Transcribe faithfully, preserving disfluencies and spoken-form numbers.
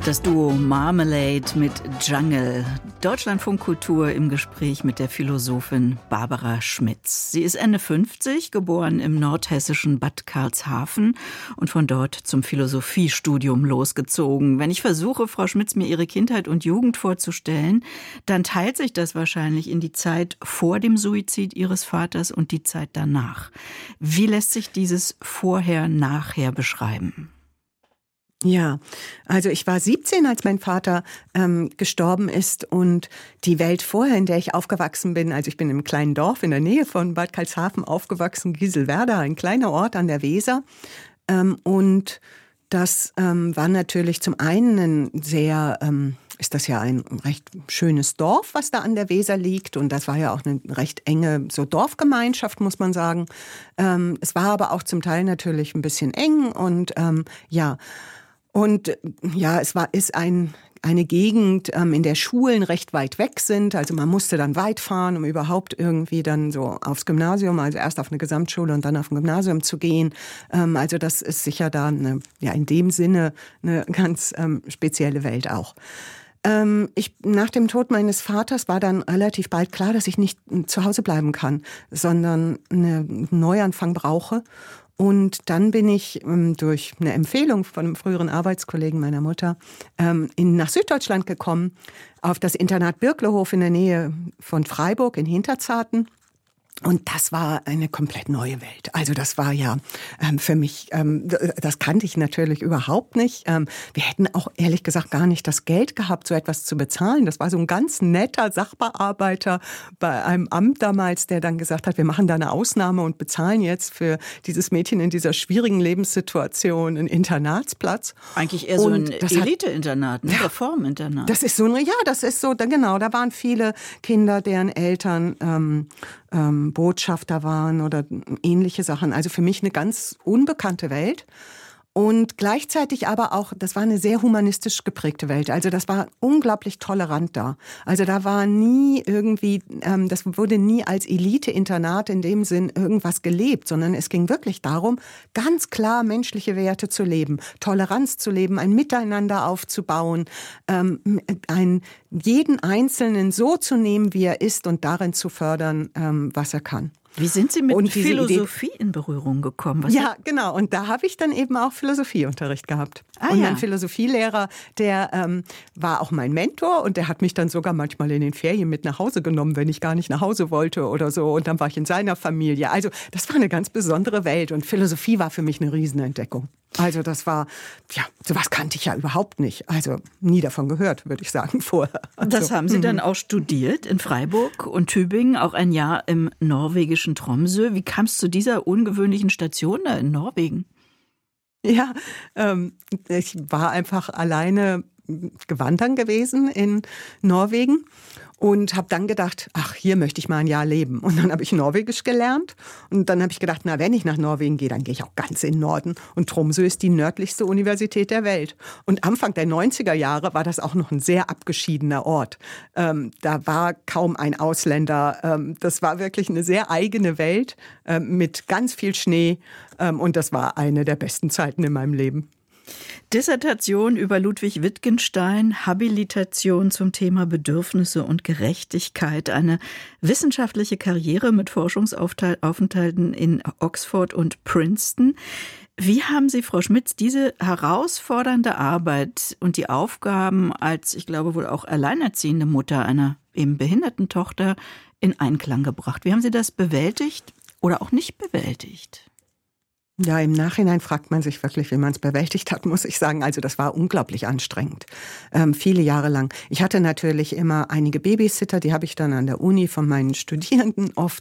Das Duo Marmalade mit Jungle. Deutschlandfunk Kultur im Gespräch mit der Philosophin Barbara Schmitz. Sie ist Ende fünfzig, geboren im nordhessischen Bad Karlshafen und von dort zum Philosophiestudium losgezogen. Wenn ich versuche, Frau Schmitz, mir ihre Kindheit und Jugend vorzustellen, dann teilt sich das wahrscheinlich in die Zeit vor dem Suizid ihres Vaters und die Zeit danach. Wie lässt sich dieses Vorher-Nachher beschreiben? Ja, also ich war siebzehn, als mein Vater ähm, gestorben ist, und die Welt vorher, in der ich aufgewachsen bin, also ich bin im kleinen Dorf in der Nähe von Bad Karlshafen aufgewachsen, Gieselwerda, ein kleiner Ort an der Weser, ähm, und das ähm, war natürlich zum einen ein sehr, ähm, ist das ja ein recht schönes Dorf, was da an der Weser liegt, und das war ja auch eine recht enge so Dorfgemeinschaft, muss man sagen. Ähm, es war aber auch zum Teil natürlich ein bisschen eng und ähm, ja, Und ja, es war ist ein eine Gegend, ähm, in der Schulen recht weit weg sind. Also man musste dann weit fahren, um überhaupt irgendwie dann so aufs Gymnasium, also erst auf eine Gesamtschule und dann auf ein Gymnasium zu gehen. Ähm, also das ist sicher da eine, ja, in dem Sinne eine ganz ähm, spezielle Welt auch. Ähm, ich, nach dem Tod meines Vaters war dann relativ bald klar, dass ich nicht zu Hause bleiben kann, sondern einen Neuanfang brauche. Und dann bin ich ähm, durch eine Empfehlung von einem früheren Arbeitskollegen meiner Mutter ähm, in, nach Süddeutschland gekommen, auf das Internat Birklehof in der Nähe von Freiburg in Hinterzarten. Und das war eine komplett neue Welt. Also das war ja ähm, für mich, ähm, das kannte ich natürlich überhaupt nicht. Ähm, wir hätten auch ehrlich gesagt gar nicht das Geld gehabt, so etwas zu bezahlen. Das war so ein ganz netter Sachbearbeiter bei einem Amt damals, der dann gesagt hat, wir machen da eine Ausnahme und bezahlen jetzt für dieses Mädchen in dieser schwierigen Lebenssituation einen Internatsplatz. Eigentlich eher so ein Elite-Internat, ein Reforminternat. Das ist so ein, ja, das ist so, genau, da waren viele Kinder, deren Eltern ähm, ähm, Botschafter waren oder ähnliche Sachen. Also für mich eine ganz unbekannte Welt. Und gleichzeitig aber auch, das war eine sehr humanistisch geprägte Welt. Also das war unglaublich tolerant da. Also da war nie irgendwie, ähm, das wurde nie als Elite-Internat in dem Sinn irgendwas gelebt, sondern es ging wirklich darum, ganz klar menschliche Werte zu leben, Toleranz zu leben, ein Miteinander aufzubauen, ähm, ein, jeden Einzelnen so zu nehmen, wie er ist, und darin zu fördern, ähm, was er kann. Wie sind Sie mit und Philosophie Idee, in Berührung gekommen? Was ja, hat... genau. Und da habe ich dann eben auch Philosophieunterricht gehabt. Ah, und ja. mein Philosophielehrer, der ähm, war auch mein Mentor, und der hat mich dann sogar manchmal in den Ferien mit nach Hause genommen, wenn ich gar nicht nach Hause wollte oder so. Und dann war ich in seiner Familie. Also das war eine ganz besondere Welt, und Philosophie war für mich eine Riesenentdeckung. Also das war, ja, sowas kannte ich ja überhaupt nicht. Also nie davon gehört, würde ich sagen, vorher. Also, das haben Sie dann auch studiert in Freiburg und Tübingen, auch ein Jahr im norwegischen Tromsø. Wie kam es zu dieser ungewöhnlichen Station da in Norwegen? Ja, ähm, ich war einfach alleine gewandern gewesen in Norwegen und habe dann gedacht, ach, hier möchte ich mal ein Jahr leben. Und dann habe ich Norwegisch gelernt, und dann habe ich gedacht, na, wenn ich nach Norwegen gehe, dann gehe ich auch ganz in den Norden. Und Tromsø ist die nördlichste Universität der Welt. Und Anfang der neunziger Jahre war das auch noch ein sehr abgeschiedener Ort. Ähm, da war kaum ein Ausländer. Ähm, das war wirklich eine sehr eigene Welt ähm, mit ganz viel Schnee. Ähm, und das war eine der besten Zeiten in meinem Leben. Dissertation über Ludwig Wittgenstein, Habilitation zum Thema Bedürfnisse und Gerechtigkeit, eine wissenschaftliche Karriere mit Forschungsaufenthalten in Oxford und Princeton. Wie haben Sie, Frau Schmitz, diese herausfordernde Arbeit und die Aufgaben als, ich glaube wohl auch alleinerziehende Mutter einer eben behinderten Tochter in Einklang gebracht? Wie haben Sie das bewältigt oder auch nicht bewältigt? Ja, im Nachhinein fragt man sich wirklich, wie man es bewältigt hat, muss ich sagen. Also das war unglaublich anstrengend, ähm, viele Jahre lang. Ich hatte natürlich immer einige Babysitter, die habe ich dann an der Uni von meinen Studierenden oft